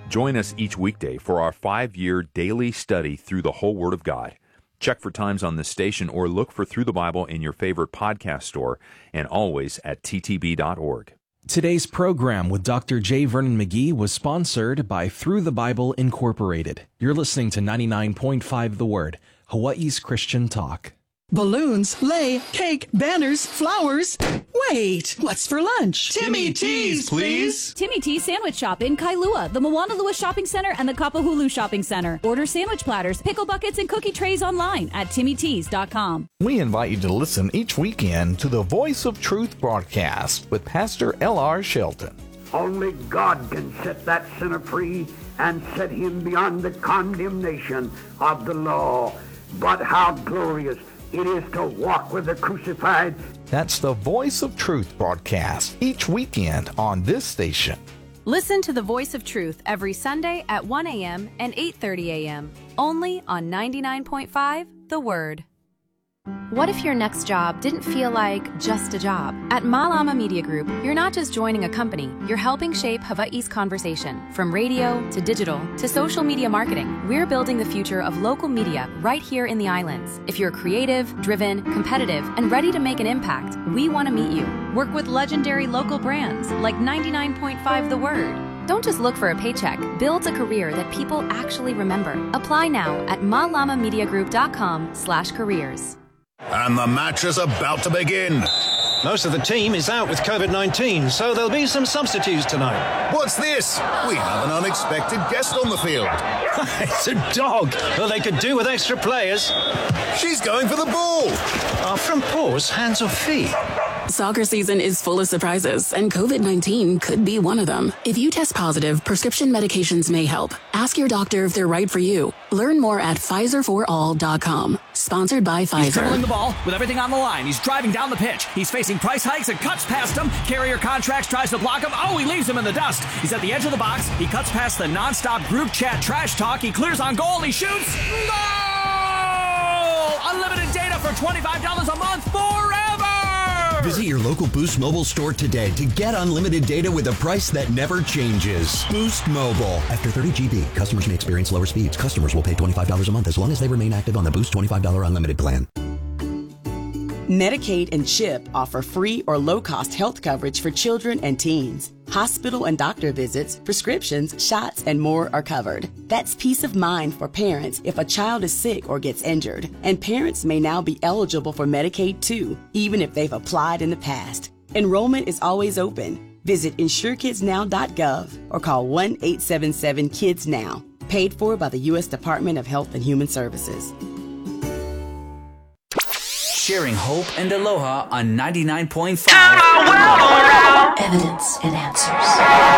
Join us each weekday for our 5-year daily study through the whole Word of God. Check for times on this station or look for Through the Bible in your favorite podcast store and always at ttb.org. Today's program with Dr. J. Vernon McGee was sponsored by Through the Bible Incorporated. You're listening to 99.5 The Word, Hawaii's Christian Talk. Balloons, lei, cake, banners, flowers. Wait, what's for lunch? Timmy T's, please. Timmy T's Sandwich Shop in Kailua, the Moanalua Shopping Center, and the Kapahulu Shopping Center. Order sandwich platters, pickle buckets, and cookie trays online at timmytees.com. We invite you to listen each weekend to the Voice of Truth broadcast with Pastor L.R. Shelton. Only God can set that sinner free and set him beyond the condemnation of the law. But how glorious it is to walk with the crucified. That's the Voice of Truth broadcast each weekend on this station. Listen to the Voice of Truth every Sunday at 1 a.m. and 8:30 a.m. only on 99.5 The Word. What if your next job didn't feel like just a job? At Malama Media Group, you're not just joining a company, you're helping shape Hawaii's conversation. From radio to digital to social media marketing, we're building the future of local media right here in the islands. If you're creative, driven, competitive, and ready to make an impact, we want to meet you. Work with legendary local brands like 99.5 The Word. Don't just look for a paycheck. Build a career that people actually remember. Apply now at malamamediagroup.com/careers. And the match is about to begin. Most of the team is out with COVID-19, so there'll be some substitutes tonight. What's this? We have an unexpected guest on the field. It's a dog. Well, they could do with extra players. She's going for the ball. From paws, hands or feet? Soccer season is full of surprises, and COVID-19 could be one of them. If you test positive, prescription medications may help. Ask your doctor if they're right for you. Learn more at PfizerForAll.com. Sponsored by Pfizer. He's dribbling the ball with everything on the line. He's driving down the pitch. He's facing price hikes and cuts past him. Carrier Contracts tries to block him. Oh, he leaves him in the dust. He's at the edge of the box. He cuts past the nonstop group chat trash talk. He clears on goal. He shoots. Goal! Unlimited data for $25 a month forever! Visit your local Boost Mobile store today to get unlimited data with a price that never changes. Boost Mobile. After 30 GB, customers may experience lower speeds. Customers will pay $25 a month as long as they remain active on the Boost $25 unlimited plan. Medicaid and CHIP offer free or low-cost health coverage for children and teens. Hospital and doctor visits, prescriptions, shots, and more are covered. That's peace of mind for parents if a child is sick or gets injured. And parents may now be eligible for Medicaid too, even if they've applied in the past. Enrollment is always open. Visit InsureKidsNow.gov or call 1-877-KIDS-NOW. Paid for by the U.S. Department of Health and Human Services. Sharing hope and aloha on 99.5. Evidence and Answers.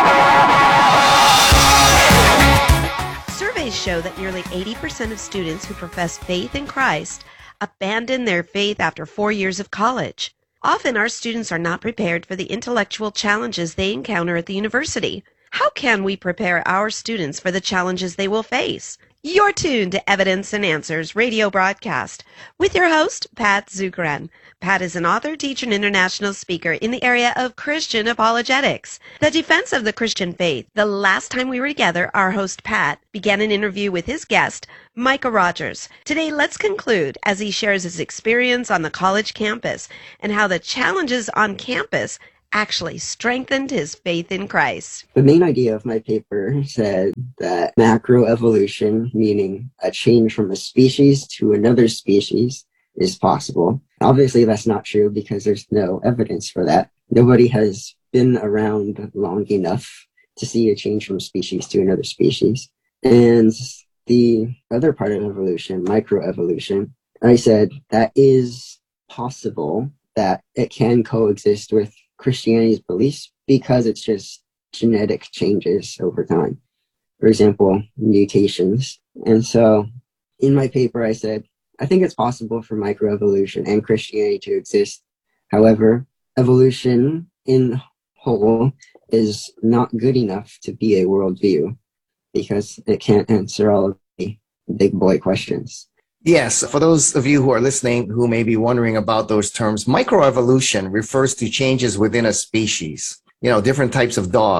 Surveys show that nearly 80% of students who profess faith in Christ abandon their faith after 4 years of college. Often our students are not prepared for the intellectual challenges they encounter at the university. How can we prepare our students for the challenges they will face? You're tuned to Evidence and Answers radio broadcast with your host, Pat Zukeran. Pat is an author, teacher, and international speaker in the area of Christian apologetics, the defense of the Christian faith. The last time we were together, our host, Pat, began an interview with his guest, Micah Rogers. Today, let's conclude as he shares his experience on the college campus and how the challenges on campus actually strengthened his faith in Christ. The main idea of my paper said that macroevolution, meaning a change from a species to another species, is possible. Obviously, that's not true because there's no evidence for that. Nobody has been around long enough to see a change from species to another species. And the other part of evolution, microevolution, I said that is possible, that it can coexist with Christianity's beliefs because it's just genetic changes over time. For example, mutations. And so in my paper, I said, I think it's possible for microevolution and Christianity to exist. However, evolution in whole is not good enough to be a worldview because it can't answer all of the big boy questions. Yes, for those of you who are listening who may be wondering about those terms, microevolution refers to changes within a species. You know, different types of dogs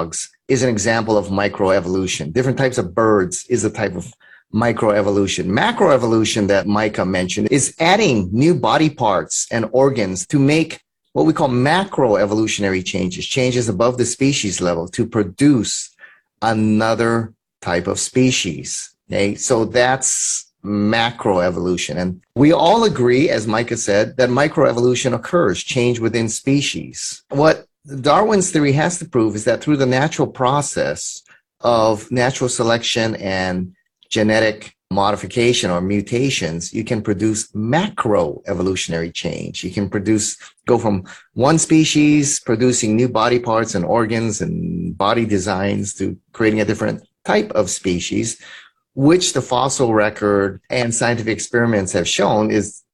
is an example of microevolution. Different types of birds is a type of microevolution. Macroevolution that Micah mentioned is adding new body parts and organs to make what we call macroevolutionary changes above the species level to produce another type of species. Okay, so that's macroevolution. And we all agree, as Micah said, that microevolution occurs, change within species. What Darwin's theory has to prove is that through the natural process of natural selection and genetic modification or mutations, you can produce macroevolutionary change. You can go from one species producing new body parts and organs and body designs to creating a different type of species, which the fossil record and scientific experiments have shown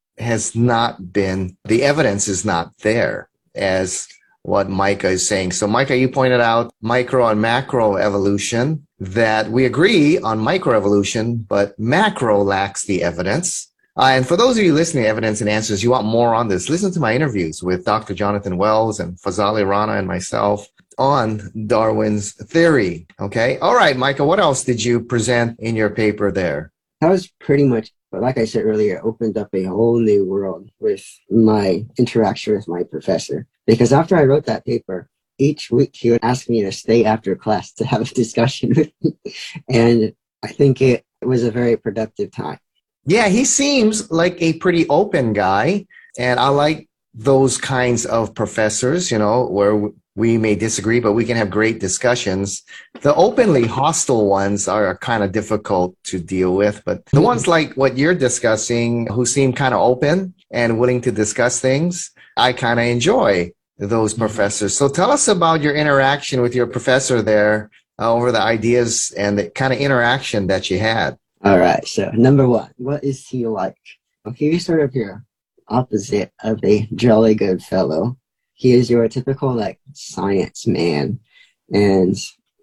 the evidence is not there as what Micah is saying. So Micah, you pointed out micro and macro evolution, that we agree on microevolution, but macro lacks the evidence. And for those of you listening to Evidence and Answers, you want more on this, listen to my interviews with Dr. Jonathan Wells and Fazali Rana and myself on Darwin's theory. Okay. All right, Micah, what else did you present in your paper there? That was pretty much, like I said earlier, opened up a whole new world with my interaction with my professor. Because after I wrote that paper, each week he would ask me to stay after class to have a discussion with me. And I think it was a very productive time. Yeah, he seems like a pretty open guy. And I like those kinds of professors, where we may disagree, but we can have great discussions. The openly hostile ones are kind of difficult to deal with, but the ones like what you're discussing, who seem kind of open and willing to discuss things, I kind of enjoy those professors. So tell us about your interaction with your professor there over the ideas and the kind of interaction that you had. All right. So number one, what is he like? Well, he's sort of your opposite of a jolly good fellow. He is your typical science man, and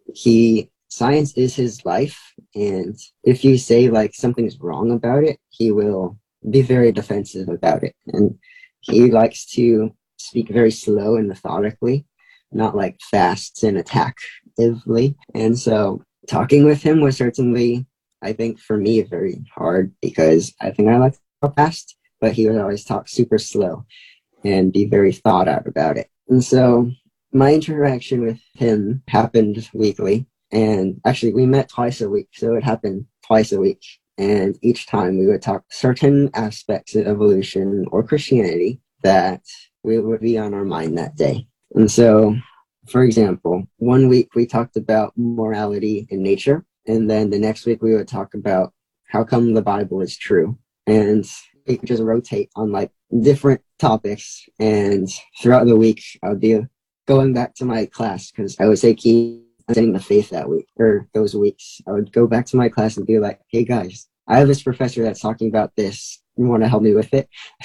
science is his life. And if you say something's wrong about it, he will be very defensive about it. And he likes to speak very slow and methodically, not fast and attackively. And so talking with him was certainly, I think, for me, very hard, because I think I like to talk fast, but he would always talk super slow and be very thought out about it. And so my interaction with him happened weekly. And actually, we met twice a week, so it happened twice a week. And each time we would talk certain aspects of evolution or Christianity that would be on our mind that day. And so, for example, one week we talked about morality in nature. And then the next week we would talk about how come the Bible is true. And we could just rotate on different topics. And throughout the week, I would be going back to my class, because I would say key studying the faith that week or those weeks. I would go back to my class and be like, hey guys, I have this professor that's talking about this. You want to help me with it?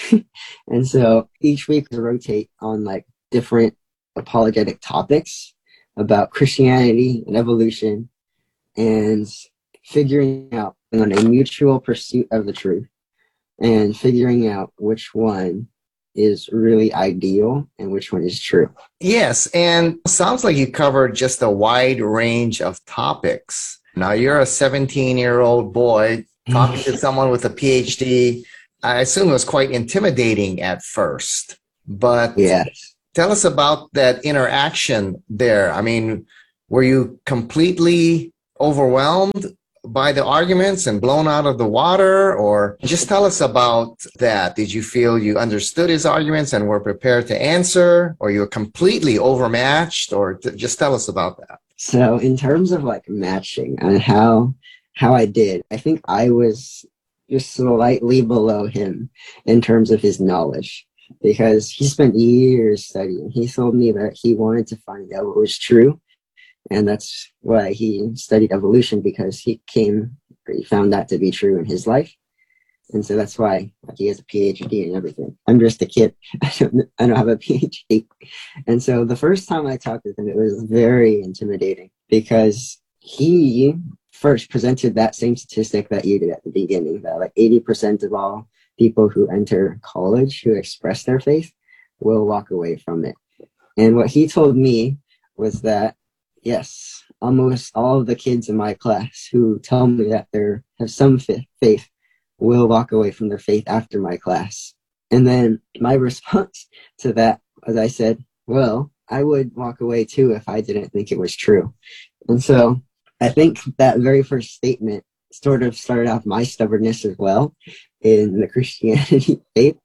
And so each week we rotate on different apologetic topics about Christianity and evolution, and figuring out on a mutual pursuit of the truth, and figuring out which one is really ideal and which one is true. Yes, and sounds like you covered just a wide range of topics. Now, you're a 17-year-old boy talking to someone with a PhD. I assume it was quite intimidating at first, but yes. Tell us about that interaction there. I mean, were you completely overwhelmed by the arguments and blown out of the water, or just tell us about that? Did you feel you understood his arguments and were prepared to answer, or you were completely overmatched, or just tell us about that? So in terms of matching and how I did, I think I was just slightly below him in terms of his knowledge, because he spent years studying. He told me that he wanted to find out what was true. And that's why he studied evolution, because he found that to be true in his life. And so that's why he has a PhD and everything. I'm just a kid. I don't have a PhD. And so the first time I talked with him, it was very intimidating, because he first presented that same statistic that you did at the beginning, that 80% of all people who enter college who express their faith will walk away from it. And what he told me was that Yes, almost all of the kids in my class who tell me that they have some faith will walk away from their faith after my class. And then my response to that, as I said, well, I would walk away too if I didn't think it was true. And so I think that very first statement sort of started off my stubbornness as well in the Christianity faith.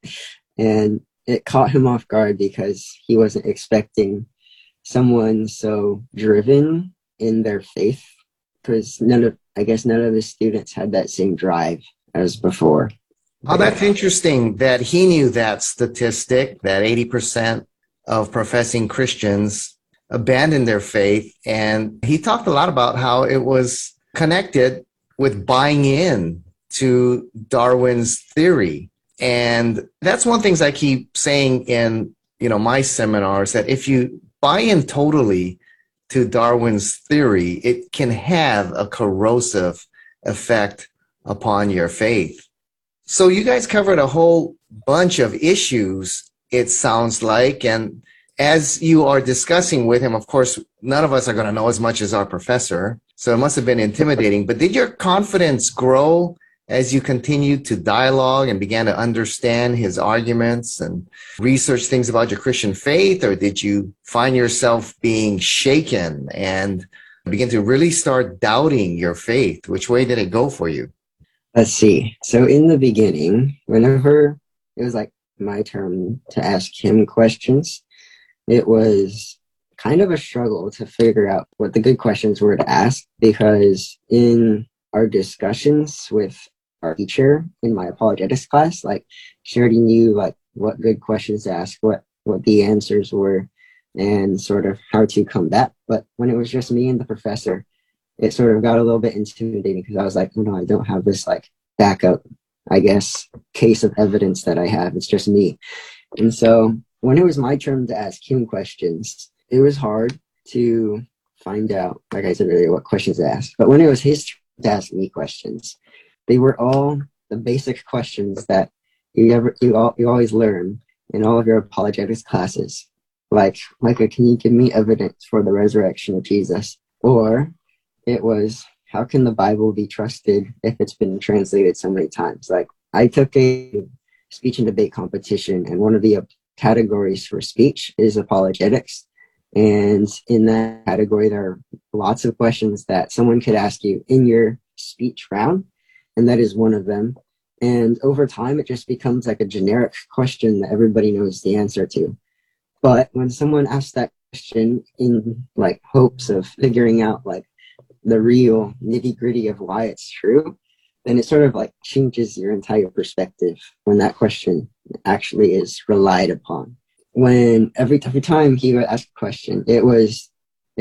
And it caught him off guard because he wasn't expecting someone so driven in their faith, because none of his students had that same drive as before. Oh, that's interesting that he knew that statistic, that 80% of professing Christians abandon their faith. And he talked a lot about how it was connected with buying in to Darwin's theory. And that's one of the things I keep saying in, my seminars, that if you buy in totally to Darwin's theory, it can have a corrosive effect upon your faith. So you guys covered a whole bunch of issues, it sounds like. And as you are discussing with him, of course, none of us are going to know as much as our professor. So it must have been intimidating. But did your confidence grow as you continued to dialogue and began to understand his arguments and research things about your Christian faith? Or did you find yourself being shaken and begin to really start doubting your faith? Which way did it go for you? Let's see. So in the beginning, whenever it was like my turn to ask him questions, it was kind of a struggle to figure out what the good questions were to ask, because in our discussions with our teacher in my apologetics class, like she already knew like what good questions to ask, what the answers were, and sort of how to combat. But when it was just me and the professor, it sort of got a little bit intimidating, because I was like, oh no, I don't have this like backup, I guess, case of evidence that I have. It's just me. And so when it was my turn to ask him questions, it was hard to find out, like I said earlier, what questions to ask. But when it was his turn to ask me questions, they were all the basic questions that you always learn in all of your apologetics classes. Like, Micah, can you give me evidence for the resurrection of Jesus? Or it was, how can the Bible be trusted if it's been translated so many times? Like, I took a speech and debate competition, and one of the categories for speech is apologetics. And in that category, there are lots of questions that someone could ask you in your speech round, and that is one of them. And over time, it just becomes like a generic question that everybody knows the answer to. But when someone asks that question in like hopes of figuring out like the real nitty gritty of why it's true, then it sort of like changes your entire perspective when that question actually is relied upon. When every time he would ask a question, it was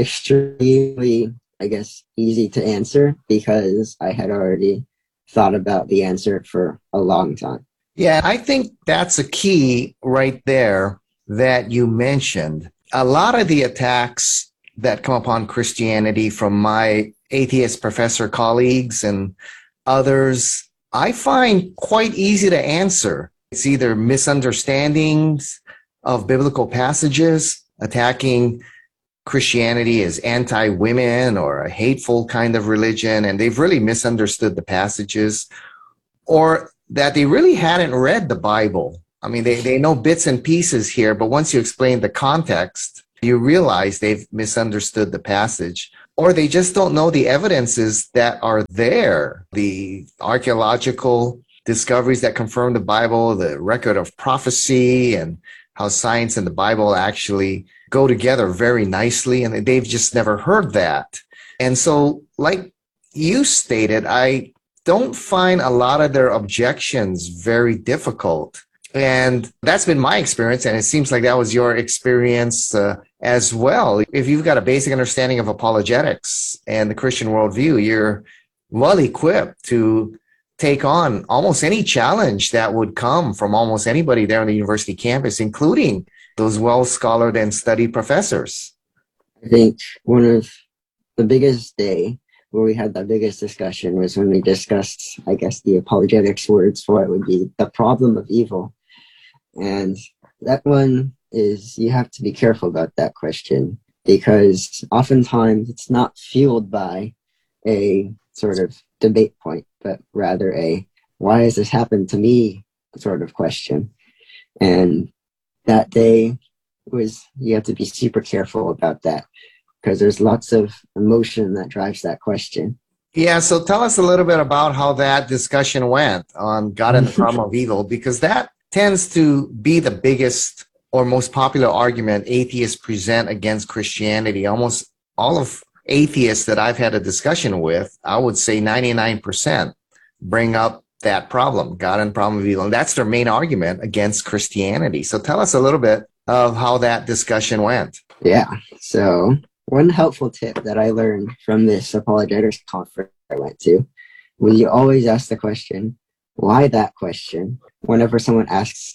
extremely, I guess, easy to answer, because I had already thought about the answer for a long time. Yeah, I think that's a key right there that you mentioned. A lot of the attacks that come upon Christianity from my atheist professor colleagues and others, I find quite easy to answer. It's either misunderstandings of biblical passages, attacking Christianity as anti-women or a hateful kind of religion, and they've really misunderstood the passages, or that they really hadn't read the Bible. I mean, they know bits and pieces here, but once you explain the context, you realize they've misunderstood the passage, or they just don't know the evidences that are there, the archaeological discoveries that confirm the Bible, the record of prophecy, and how science and the Bible actually go together very nicely, and they've just never heard that. And so, like you stated, I don't find a lot of their objections very difficult. And that's been my experience, and it seems like that was your experience as well. If you've got a basic understanding of apologetics and the Christian worldview, you're well equipped to take on almost any challenge that would come from almost anybody there on the university campus, including those well-scholared and studied professors. I think one of the biggest day where we had the biggest discussion was when we discussed, I guess, the apologetics words for it would be the problem of evil. And that one is, you have to be careful about that question. because oftentimes it's not fueled by a sort of debate point, but rather a why has this happened to me sort of question. And that day you have to be super careful about that because there's lots of emotion that drives that question. Yeah, so tell us a little bit about how that discussion went on God and the problem of evil, because that tends to be the biggest or most popular argument atheists present against Christianity. Almost all of atheists that I've had a discussion with, I would say 99% bring up that problem, God and the problem of evil. And that's their main argument against Christianity. So tell us a little bit of how that discussion went. Yeah, so one helpful tip that I learned from this apologetics conference I went to was you always ask the question, why that question, whenever someone asks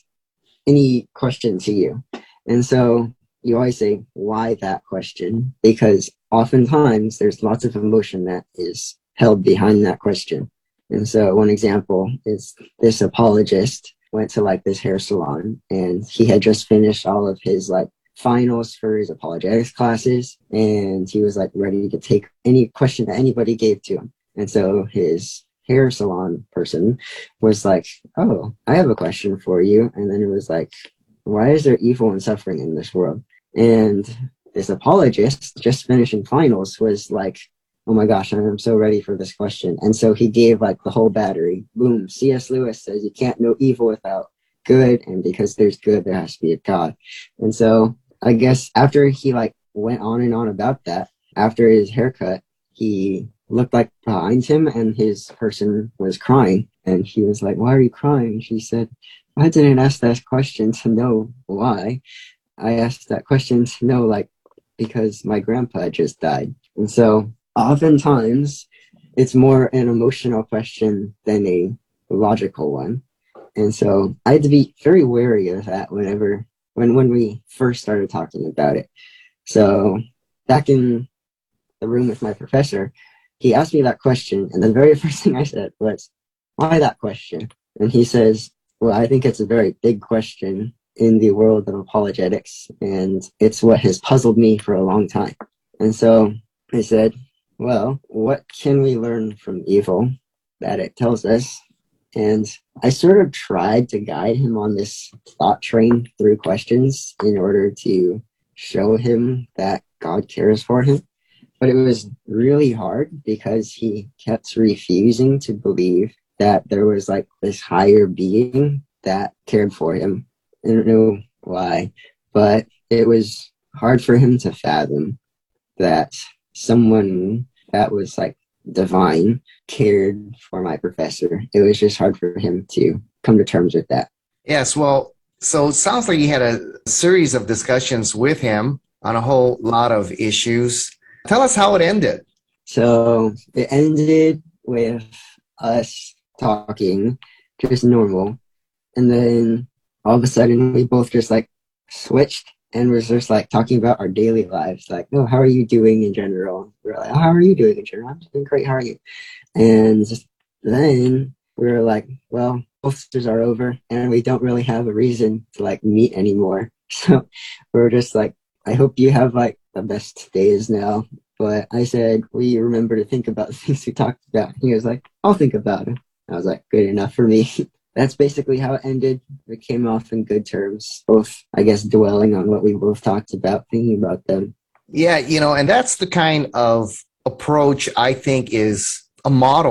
any question to you. And so you always say, why that question? Because oftentimes there's lots of emotion that is held behind that question. And so one example is this apologist went to like this hair salon and he had just finished all of his like finals for his apologetics classes, and he was like ready to take any question that anybody gave to him. And so his hair salon person was like, oh, I have a question for you. And then it was like, why is there evil and suffering in this world? And this apologist just finishing finals was like, oh my gosh, I'm so ready for this question. And so he gave like the whole battery. Boom, C.S. Lewis says you can't know evil without good, and because there's good, there has to be a God. And so I guess after he like went on and on about that, after his haircut, he looked like behind him and his person was crying. And he was like, why are you crying? She said, I didn't ask that question to know why. I asked that question to know like, because my grandpa just died. And so oftentimes it's more an emotional question than a logical one. And so I had to be very wary of that when we first started talking about it. So back in the room with my professor, he asked me that question, and the very first thing I said was, why that question? And he says, well, I think it's a very big question in the world of apologetics, and it's what has puzzled me for a long time. And so I said, well, what can we learn from evil that it tells us? And I sort of tried to guide him on this thought train through questions in order to show him that God cares for him. But it was really hard because he kept refusing to believe that there was like this higher being that cared for him. I don't know why, but it was hard for him to fathom that someone that was like divine cared for my professor. It was just hard for him to come to terms with that. Yes, well, so it sounds like you had a series of discussions with him on a whole lot of issues. Tell us how it ended. So it ended with us talking just normal. And then all of a sudden we both just like switched and was just like talking about our daily lives. Like, oh, how are you doing in general? We're like, oh, how are you doing in general? I'm doing great. How are you? And then we were like, well, both sisters are over and we don't really have a reason to like meet anymore. So we were just like, I hope you have like the best days now. But I said, will you remember to think about the things we talked about? He was like, I'll think about it. I was like, good enough for me. That's basically how it ended. We came off in good terms, both, I guess, dwelling on what we both talked about, thinking about them. Yeah, and that's the kind of approach I think is a model